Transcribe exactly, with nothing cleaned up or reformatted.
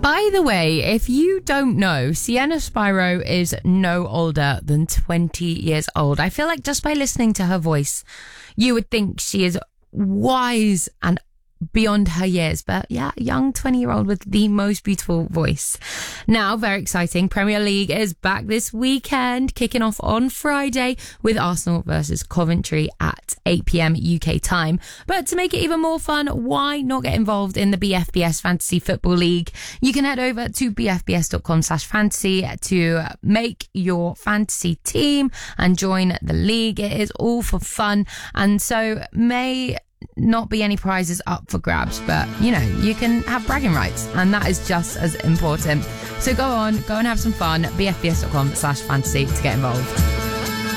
By the way, if you don't know, Sienna Spyro is no older than twenty years old. I feel like just by listening to her voice, you would think she is wise and beyond her years, but yeah, young twenty year old with the most beautiful voice. Now, very exciting, Premier League is back this weekend, kicking off on Friday with Arsenal versus Coventry at eight p.m. U K time. But to make it even more fun, why not get involved in the B F B S Fantasy Football League? You can head over to b f b s dot com slash fantasy to make your fantasy team and join the league. It is all for fun, and so may not be any prizes up for grabs, but you know, you can have bragging rights, and that is just as important. So go on, go and have some fun. b f b s dot com slash fantasy to get involved.